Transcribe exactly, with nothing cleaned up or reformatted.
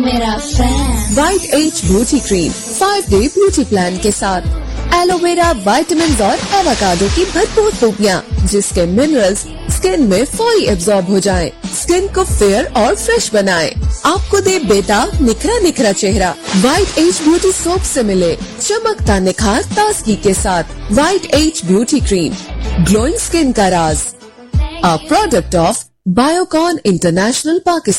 मेरा fan white as beauty cream five day beauty plan के साथ एलोवेरा, विटामिन और एवोकाडो की भरपूर खूबियाँ, जिसके मिनरल्स स्किन में फौरी एब्जॉर्ब हो जाएं, स्किन को फेयर और फ्रेश बनाएं, आपको दे बेटा निखरा निखरा चेहरा। वाइट एज ब्यूटी सोप से मिले चमकता निखार ताजगी के साथ। White as beauty cream, glowing skin का राज, a product of Biocon international Pakistan.